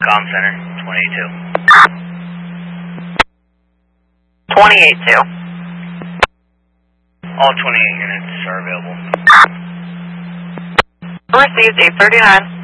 comm center, 28-2. All 28 units are available. Received 839.